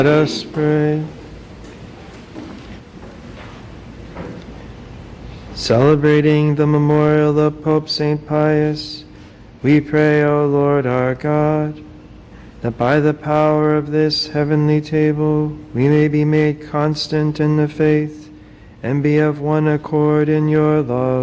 Let us pray. Celebrating the memorial of Pope St. Pius, we pray, O Lord our God, that by the power of this heavenly table we may be made constant in the faith and be of one accord in your love.